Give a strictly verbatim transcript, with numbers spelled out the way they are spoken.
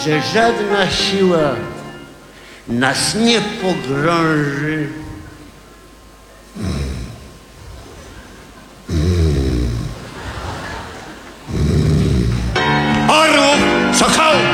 że żadna siła nas nie pogrąży. Orłów, sokał,